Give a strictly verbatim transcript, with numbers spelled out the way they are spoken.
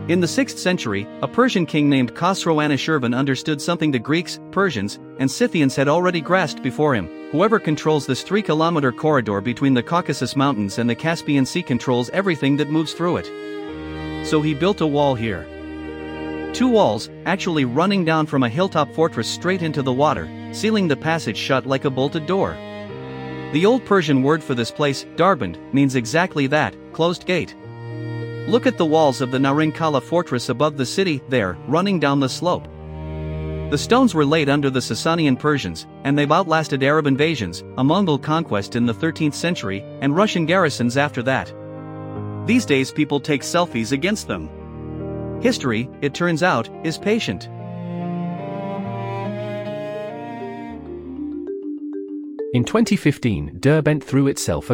In the sixth century, a Persian king named Khosrow-Anushirvan understood something the Greeks, Persians, and Scythians had already grasped before him. Whoever controls this three-kilometer corridor between the Caucasus Mountains and the Caspian Sea controls everything that moves through it. So he built a wall here. Two walls, actually running down from a hilltop fortress straight into the water, sealing the passage shut like a bolted door. The old Persian word for this place, Darband, means exactly that, closed gate. Look at the walls of the Narinkala fortress above the city, there, running down the slope. The stones were laid under the Sasanian Persians, and they've outlasted Arab invasions, a Mongol conquest in the thirteenth century, and Russian garrisons after that. These days people take selfies against them. History, it turns out, is patient. In twenty fifteen, Derbent threw itself a